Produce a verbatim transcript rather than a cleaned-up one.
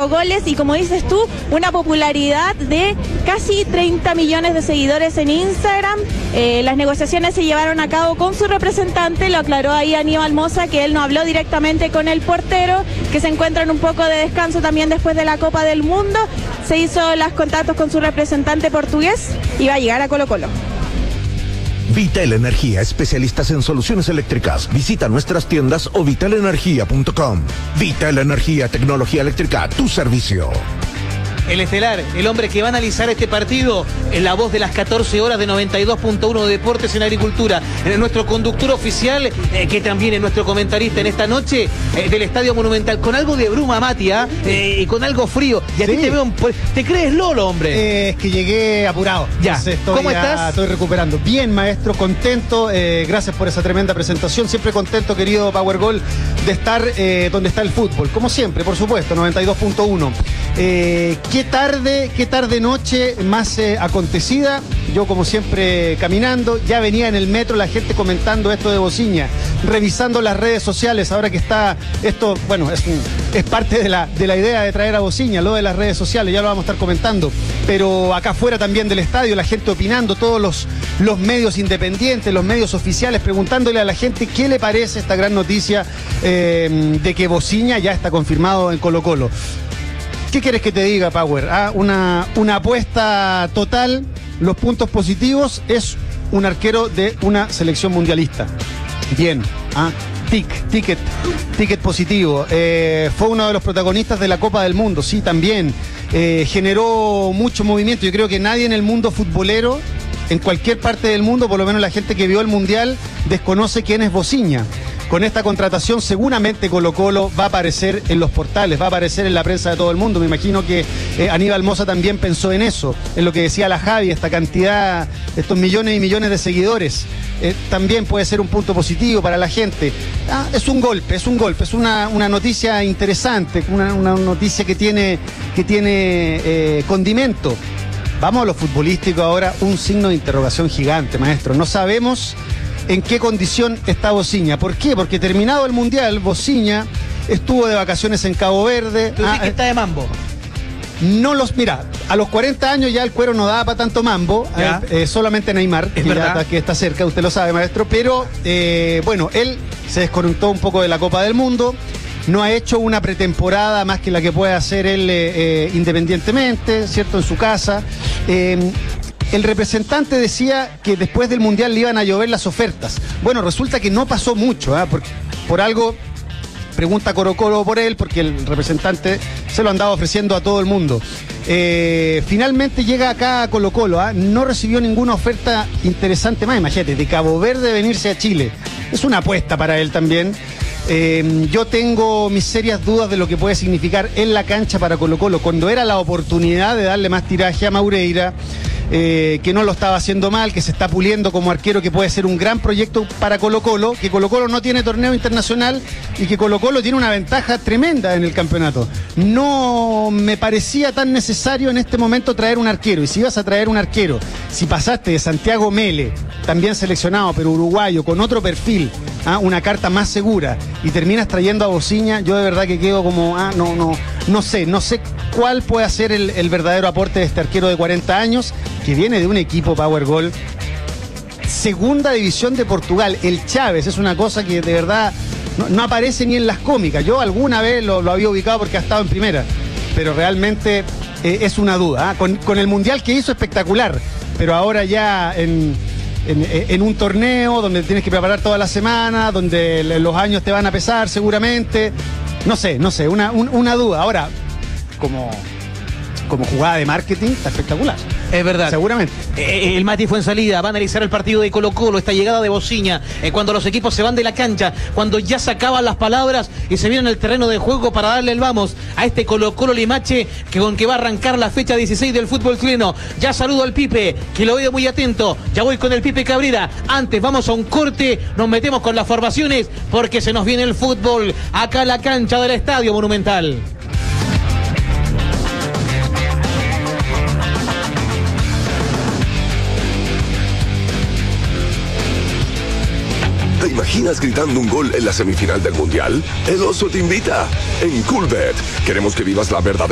cuatro goles y, como dices tú, una popularidad de casi treinta millones de seguidores en Instagram. Eh, las negociaciones se llevaron a cabo con su representante, lo aclaró ahí Aníbal Mosa, que él no habló directamente con el portero, que se encuentra en un poco de descanso también después de la Copa del Mundo. Se hizo los contactos con su representante portugués y va a llegar a Colo-Colo. Vital Energía, especialistas en soluciones eléctricas. Visita nuestras tiendas o vital energía punto com. Vital Energía, tecnología eléctrica a tu servicio. El estelar, el hombre que va a analizar este partido, en la voz de las catorce horas de noventa y dos punto uno de Deportes en Agricultura, en nuestro conductor oficial, eh, que también es nuestro comentarista en esta noche eh, del Estadio Monumental, con algo de bruma, Matia, eh, y con algo frío. Y a sí. ti te veo, ¿te crees Lolo, hombre? Eh, es que llegué apurado. Ya. Estoy ¿Cómo ya, estás? Estoy recuperando. Bien, maestro, contento. Eh, gracias por esa tremenda presentación. Siempre contento, querido Power Gol, de estar eh, donde está el fútbol. Como siempre, por supuesto, noventa y dos punto uno. Eh, qué tarde, qué tarde noche más eh, acontecida. Yo, como siempre, caminando. Ya venía en el metro la gente comentando esto de Bociña, revisando las redes sociales. Ahora que está esto, bueno, es, es parte de la, de la idea de traer a Bociña, lo de las redes sociales, ya lo vamos a estar comentando. Pero acá afuera también del estadio, la gente opinando, todos los, los medios independientes, los medios oficiales, preguntándole a la gente qué le parece esta gran noticia eh, de que Bociña ya está confirmado en Colo-Colo. ¿Qué quieres que te diga, Power? Ah, una, una apuesta total. Los puntos positivos es un arquero de una selección mundialista. Bien. Ah, tic, ticket, ticket positivo. Eh, fue uno de los protagonistas de la Copa del Mundo, sí, también. Eh, generó mucho movimiento. Yo creo que nadie en el mundo futbolero, en cualquier parte del mundo, por lo menos la gente que vio el Mundial, desconoce quién es Bociña. Con esta contratación seguramente Colo-Colo va a aparecer en los portales, va a aparecer en la prensa de todo el mundo. Me imagino que eh, Aníbal Mosa también pensó en eso, en lo que decía la Javi, esta cantidad, estos millones y millones de seguidores. Eh, también puede ser un punto positivo para la gente. Ah, es un golpe, es un golpe, es una, una noticia interesante, una, una noticia que tiene, que tiene eh, condimento. Vamos a lo futbolístico ahora, un signo de interrogación gigante, maestro. No sabemos en qué condición está Bociña. ¿Por qué? Porque terminado el Mundial, Bociña estuvo de vacaciones en Cabo Verde. Tú dices ah, que está de mambo. No los, mira, a los cuarenta años ya el cuero no daba para tanto mambo, eh, eh, solamente Neymar, que, ya, que está cerca, usted lo sabe, maestro, pero eh, bueno, él se desconectó un poco de la Copa del Mundo, no ha hecho una pretemporada más que la que puede hacer él eh, eh, independientemente, ¿cierto?, en su casa. Eh, El representante decía que después del Mundial le iban a llover las ofertas. Bueno, resulta que no pasó mucho, ¿eh? por, por algo pregunta Colo-Colo por él, porque el representante se lo andaba ofreciendo a todo el mundo. Eh, finalmente llega acá a Colo-Colo, ¿eh? No recibió ninguna oferta interesante más, imagínate, de Cabo Verde venirse a Chile. Es una apuesta para él también. Eh, yo tengo mis serias dudas de lo que puede significar en la cancha para Colo-Colo. Cuando era la oportunidad de darle más tiraje a Maureira, Eh, que no lo estaba haciendo mal, que se está puliendo como arquero, que puede ser un gran proyecto para Colo-Colo, que Colo-Colo no tiene torneo internacional y que Colo-Colo tiene una ventaja tremenda en el campeonato. No me parecía tan necesario en este momento traer un arquero, y si ibas a traer un arquero, si pasaste de Santiago Mele, también seleccionado pero uruguayo, con otro perfil, ¿ah? una carta más segura, y terminas trayendo a Bociña, yo de verdad que quedo como, ah, no, no, no sé, no sé cuál puede ser el, el verdadero aporte de este arquero de cuarenta años, que viene de un equipo Power Gol, segunda división de Portugal. El Chávez es una cosa que de verdad no, no aparece ni en las cómicas. Yo alguna vez lo, lo había ubicado porque ha estado en primera, pero realmente eh, es una duda. ¿eh? Con, con el Mundial que hizo espectacular, pero ahora ya en, en, en un torneo donde tienes que preparar toda la semana, donde los años te van a pesar seguramente. No sé, no sé, una, un, una duda. Ahora, como... como jugada de marketing, está espectacular. Es verdad. Seguramente. Eh, el Mati fue en salida, va a analizar el partido de Colo-Colo, esta llegada de Bociña, eh, cuando los equipos se van de la cancha, cuando ya se acaban las palabras y se vienen al terreno de juego para darle el vamos a este Colo-Colo Limache, que con que va a arrancar la fecha dieciséis del fútbol chileno. Ya saludo al Pipe, que lo veo muy atento. Ya voy con el Pipe Cabrera. Antes vamos a un corte, nos metemos con las formaciones, porque se nos viene el fútbol acá en la cancha del Estadio Monumental. ¿Te imaginas gritando un gol en la semifinal del Mundial? El Oso te invita. En Coolbet queremos que vivas la verdadera